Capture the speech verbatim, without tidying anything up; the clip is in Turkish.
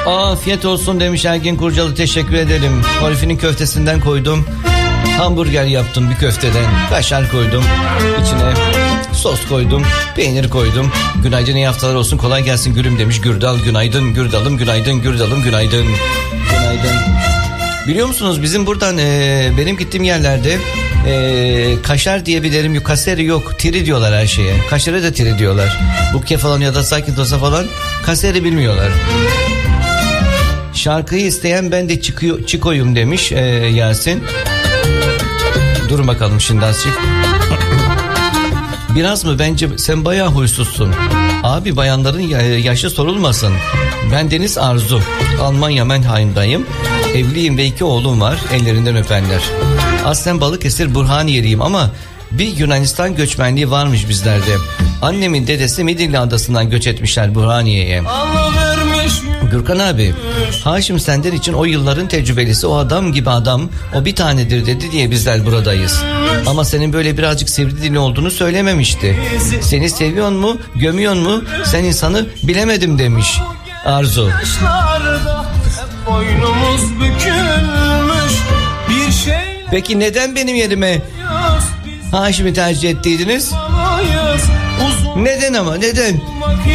Afiyet olsun demiş Ergin Kurcalı, teşekkür ederim. Horifinin köftesinden koydum. Hamburger yaptım bir köfteden. Kaşar koydum. İçine sos koydum. Peynir koydum. Günaydın, iyi haftalar olsun, kolay gelsin gülüm demiş Gürdal. Günaydın Gürdal'ım, günaydın Gürdal'ım, günaydın. Günaydın. Biliyor musunuz bizim buradan e, benim gittiğim yerlerde e, kaşar diye bir derim yok. Kaseri yok. Tiri diyorlar her şeye. Kaşarı da tiri diyorlar. Bukke falan ya da sakin tosa falan kaseri bilmiyorlar. Şarkıyı isteyen ben de çıkıyor, çıkoyum demiş e, Yasin. Durun bakalım şimdi azıcık. Biraz mı? Bence sen bayağı huysuzsun. Abi bayanların yaşı sorulmasın. Ben Deniz Arzu. Almanya Mannheim'dayım. Evliyim ve iki oğlum var. Ellerinden öpenler. Aslen Balıkesir Burhaniyeliyim ama bir Yunanistan göçmenliği varmış bizlerde. Annemin dedesi Midilli Adası'ndan göç etmişler Burhaniye'ye. Gürkan abi, Haşim senden için o yılların tecrübelisi, o adam gibi adam, o bir tanedir dedi diye bizler buradayız. Ama senin böyle birazcık sivri dili olduğunu söylememişti. Seni seviyor mu, gömüyor mu, sen insanı bilemedim demiş Arzu. Peki neden benim yerime Haşim'i tercih ettiydiniz? Neden ama neden?